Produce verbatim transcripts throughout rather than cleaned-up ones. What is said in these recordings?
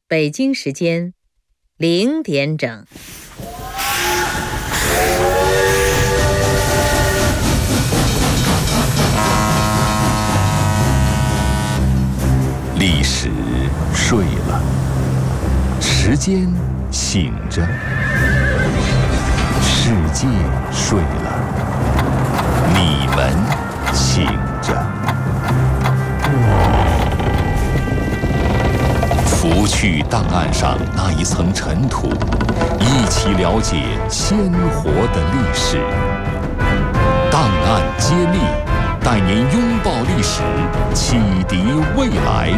北京时间零点整。 历史睡了，时间醒着，世界睡了，你们醒着。拂去档案上那一层尘土，一起了解鲜活的历史。档案揭秘，带您拥抱历史，启迪未来。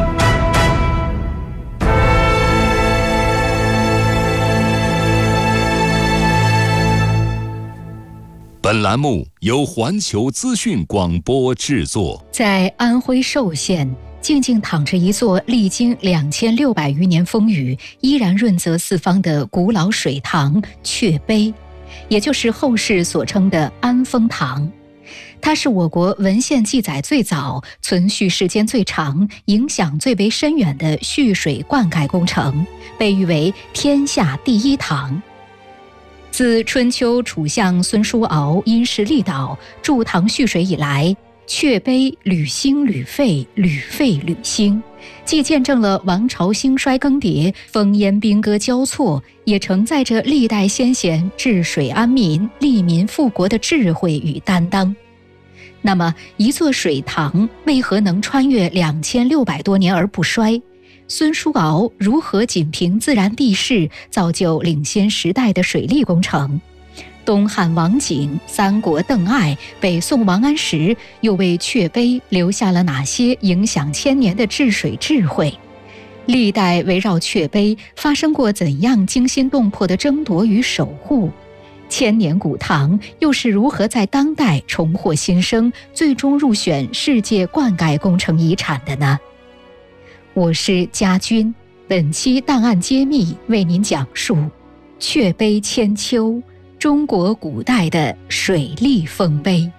本栏目由环球资讯广播制作。 在安徽寿县，静静躺着一座历经两千六百余年风雨，依然润泽四方的古老水塘雀碑，也就是后世所称的安丰堂。它是我国文献记载最早、存续时间最长、影响最为深远的蓄水灌溉工程，被誉为天下第一堂。自春秋楚相孙叔敖因势利导筑塘蓄水以来，雀碑屡兴屡废，屡废屡兴，既见证了王朝兴衰更迭、烽烟兵戈交错，也承载着历代先贤治水安民、利民富国的智慧与担当。那么，一座水塘为何能穿越两千六百多年而不衰？孙叔敖如何仅凭自然地势造就领先时代的水利工程？东汉王景、三国邓艾、北宋王安石又为雀碑留下了哪些影响千年的治水智慧？历代围绕雀碑发生过怎样惊心动魄的争夺与守护？千年古塘又是如何在当代重获新生，最终入选世界灌溉工程遗产的呢？我是家军，本期档案揭秘为您讲述雀碑千秋，中国古代的水利丰碑。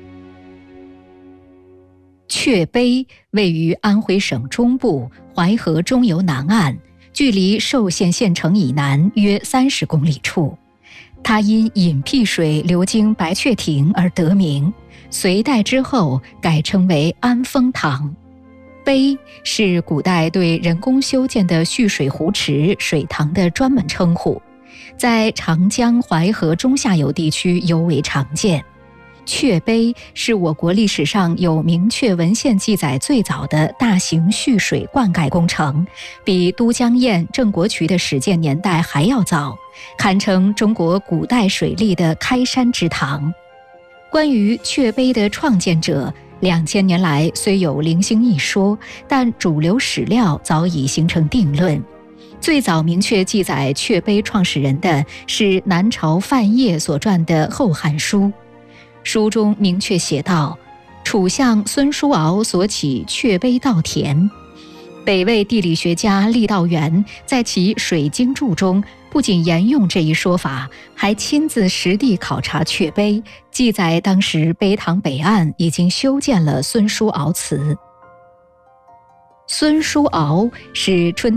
雀碑位于安徽省中部淮河中游南岸，距离寿县县城以南约三十公里处。它因引辟水流经白雀亭而得名，隋代之后改称为安丰堂。碑是古代对人工修建的蓄水湖池、水塘的专门称呼，在长江、淮河中下游地区尤为常见。雀碑是我国历史上有明确文献记载最早的大型蓄水灌溉工程，比都江堰、郑国渠的始建年代还要早，堪称中国古代水利的开山之堂。关于雀碑的创建者，两千年来虽有零星一说，但主流史料早已形成定论。最早明确记载雀碑创始人的是南朝范晔所撰的《后汉书》，书中明确写道：楚相孙叔敖所起雀碑稻田。北魏地理学家郦道元在其《水经注》中不仅沿用这一说法，还亲自实地考察雀碑，记载当时碑塘北岸已经修建了孙叔敖祠。孙叔敖是春